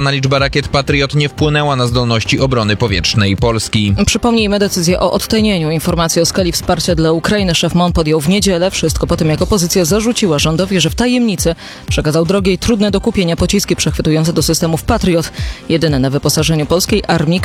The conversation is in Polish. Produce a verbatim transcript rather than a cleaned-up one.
Wymierzona liczba rakiet Patriot nie wpłynęła na zdolności obrony powietrznej Polski. Przypomnijmy decyzję o odtajnieniu informacji o skali wsparcia dla Ukrainy. Szef M O N podjął w niedzielę, wszystko po tym, jak opozycja zarzuciła rządowi, że w tajemnicy przekazał drogie i trudne do kupienia pociski przechwytujące do systemów Patriot. Jedyne na wyposażeniu polskiej armii,